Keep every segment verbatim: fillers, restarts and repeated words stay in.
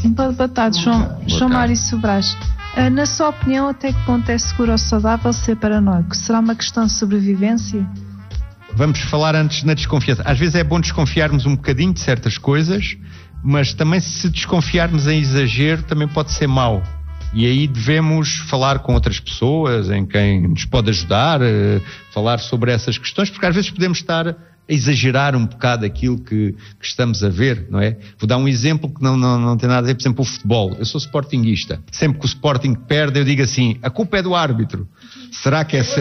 Boa tarde, João, Boa João tarde. Mário Sobrais. Na sua opinião, até que ponto é seguro ou saudável ser paranoico? Será uma questão de sobrevivência? Vamos falar antes na desconfiança. Às vezes é bom desconfiarmos um bocadinho de certas coisas, mas também se desconfiarmos em exagero também pode ser mau. E aí devemos falar com outras pessoas, em quem nos pode ajudar, falar sobre essas questões, porque às vezes podemos estar a exagerar um bocado aquilo que, que estamos a ver, não é? Vou dar um exemplo que não, não, não tem nada a ver, por exemplo, o futebol. Eu sou sportinguista. Sempre que o Sporting perde, eu digo assim, a culpa é do árbitro. Será que é... Se...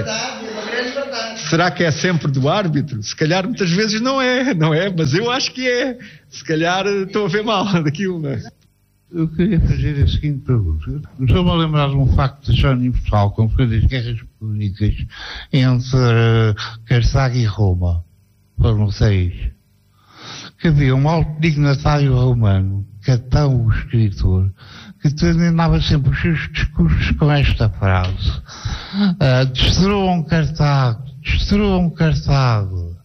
Será que é sempre do árbitro? Se calhar muitas vezes não é, não é? Mas eu acho que é. Se calhar estou a ver mal daquilo, não é? Eu queria fazer a seguinte pergunta. Estou-me a lembrar de um facto de história universal, como foi das guerras políticas entre Cartago e Roma. Foram seis. Que havia um alto dignatário romano, Catão, o escritor, que terminava sempre os seus discursos com esta frase: uh, destruam Cartago, destruam Cartago.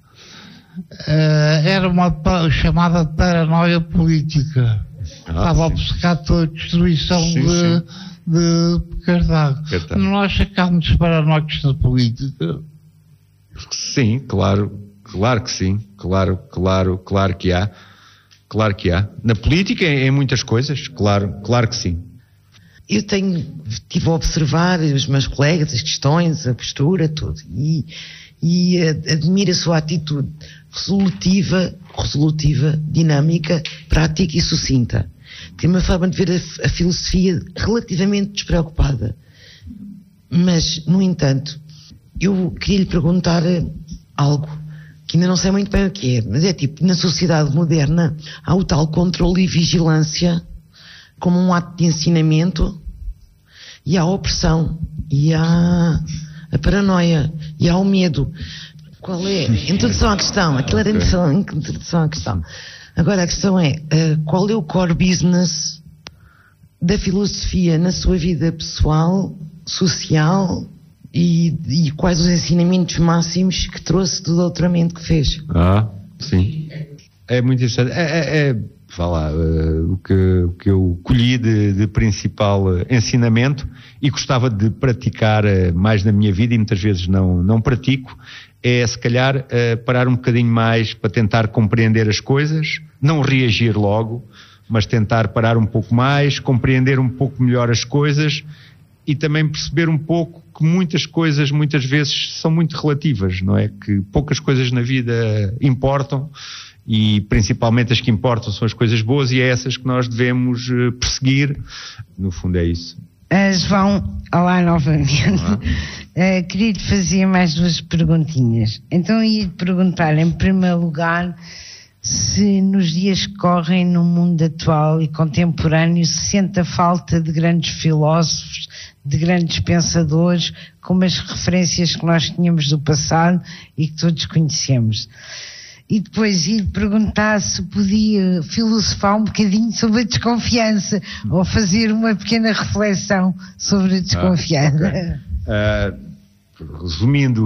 Uh, era uma chamada paranoia política. Ah, Estava obcecado pela destruição sim, de, sim. de Cartago. Cartago. Nós sacámos paranoicos na política. Sim, claro, claro que sim, claro, claro, claro que há. Claro que há. Na política, em muitas coisas, claro, claro que sim. Eu tenho, estive a observar os meus colegas, as questões, a postura, tudo, e, e admiro a sua atitude resolutiva, resolutiva, dinâmica, prática e sucinta. Tem uma forma de ver a, a filosofia relativamente despreocupada. Mas, no entanto, eu queria lhe perguntar algo que ainda não sei muito bem o que é, mas é tipo, na sociedade moderna há o tal controle e vigilância como um ato de ensinamento, e há a opressão, e há a paranoia, e há o medo. Qual é? Introdução à questão, aquilo era introdução, introdução à questão. Agora a questão é, uh, qual é o core business da filosofia na sua vida pessoal, social, e, e quais os ensinamentos máximos que trouxe do doutoramento que fez? Ah, sim. É muito interessante. É, é, é vá lá, uh, o, que, o que eu colhi de, de principal uh, ensinamento e gostava de praticar uh, mais na minha vida e muitas vezes não, não pratico, é se calhar uh, parar um bocadinho mais para tentar compreender as coisas, não reagir logo, mas tentar parar um pouco mais, compreender um pouco melhor as coisas e também perceber um pouco que muitas coisas muitas vezes são muito relativas, não é? Que poucas coisas na vida importam e principalmente as que importam são as coisas boas e é essas que nós devemos uh, perseguir. No fundo é isso. Uh, João, olá novamente. Olá. Uh, queria-te fazer mais duas perguntinhas. Então ia-te perguntar, em primeiro lugar, se nos dias que correm no mundo atual e contemporâneo se sente a falta de grandes filósofos, de grandes pensadores, como as referências que nós tínhamos do passado e que todos conhecemos. E depois ir perguntar se podia filosofar um bocadinho sobre a desconfiança ou fazer uma pequena reflexão sobre a desconfiança. Ah, okay. uh, resumindo,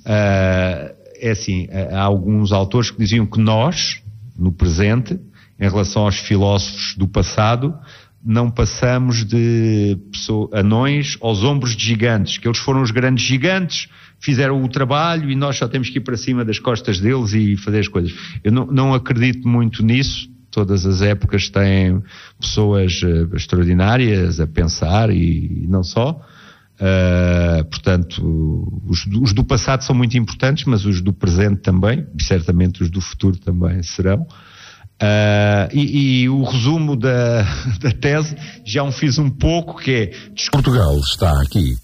uh, é assim, há alguns autores que diziam que nós, no presente, em relação aos filósofos do passado, não passamos de pessoas, anões aos ombros de gigantes, que eles foram os grandes gigantes, fizeram o trabalho e nós só temos que ir para cima das costas deles e fazer as coisas. Eu não, não acredito muito nisso. Todas as épocas têm pessoas uh, extraordinárias a pensar e, e não só. Uh, portanto, os, os do passado são muito importantes, mas os do presente também, e certamente os do futuro também serão. Uh, e, e o resumo da, da tese já um fiz um pouco, que é... Portugal está aqui.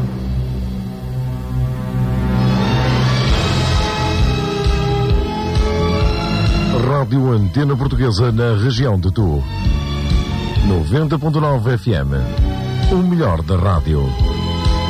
Rádio Antena Portuguesa na região de Tu. noventa ponto nove F M. O melhor da rádio.